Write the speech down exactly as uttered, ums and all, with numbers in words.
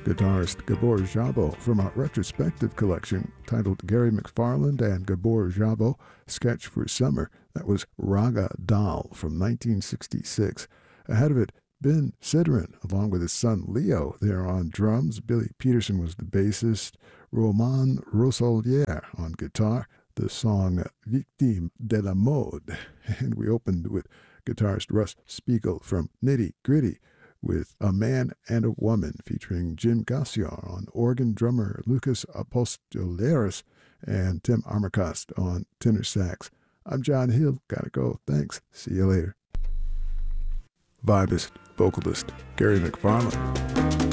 guitarist Gabor Szabo from a retrospective collection titled Gary McFarland and Gabor Szabo, Sketch for Summer. That was Raga Dal from nineteen sixty-six. Ahead of it, Ben Sidran, along with his son Leo, there on drums. Billy Peterson was the bassist. Roman Rossolier on guitar. The song Victime de la Mode. And we opened with guitarist Russ Spiegel from Nitty Gritty with A Man and a Woman, featuring Jim Gassiar on organ, drummer Lucas Apostolaris, and Tim Armacost on tenor sax. I'm John Hill. Gotta go. Thanks. See you later. Vibist, vocalist Gary McFarland.